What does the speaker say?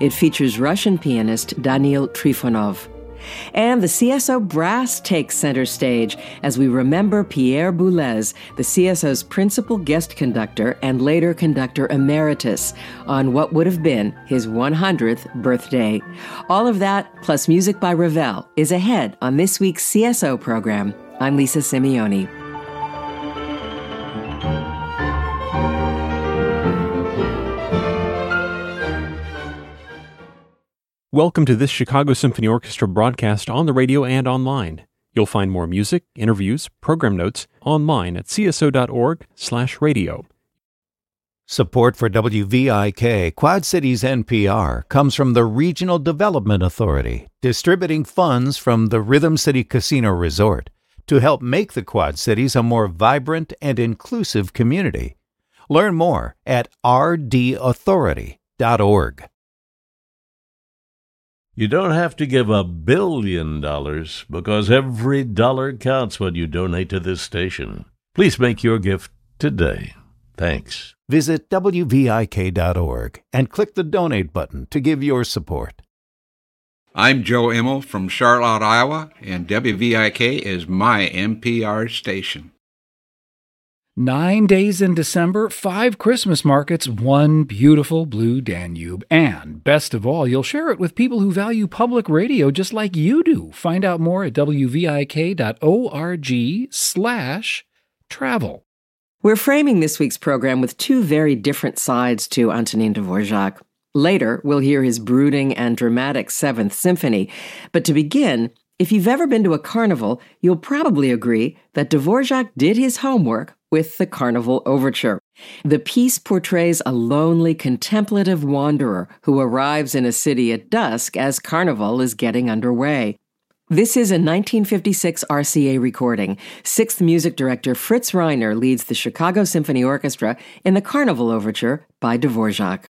It features Russian pianist Daniil Trifonov. And the CSO Brass takes center stage as we remember Pierre Boulez, the CSO's principal guest conductor and later conductor emeritus, on what would have been his 100th birthday. All of that, plus music by Ravel, is ahead on this week's CSO program. I'm Lisa Simeoni. Welcome to this Chicago Symphony Orchestra broadcast on the radio and online. You'll find more music, interviews, program notes online at cso.org/radio. Support for WVIK Quad Cities NPR comes from the Regional Development Authority, distributing funds from the Rhythm City Casino Resort to help make the Quad Cities a more vibrant and inclusive community. Learn more at rdauthority.org. You don't have to give $1 billion because every dollar counts when you donate to this station. Please make your gift today. Thanks. Visit WVIK.org and click the donate button to give your support. I'm Joe Immel from Charlotte, Iowa, and WVIK is my NPR station. 9 days in December, 5 Christmas markets, 1 beautiful blue Danube. And best of all, you'll share it with people who value public radio just like you do. Find out more at wvik.org/travel. We're framing this week's program with 2 very different sides to Antonin Dvorak. Later, we'll hear his brooding and dramatic 7th Symphony. But to begin, if you've ever been to a carnival, you'll probably agree that Dvorak did his homework with the Carnival Overture. The piece portrays a lonely, contemplative wanderer who arrives in a city at dusk as Carnival is getting underway. This is a 1956 RCA recording. 6th music director Fritz Reiner leads the Chicago Symphony Orchestra in the Carnival Overture by Dvorak.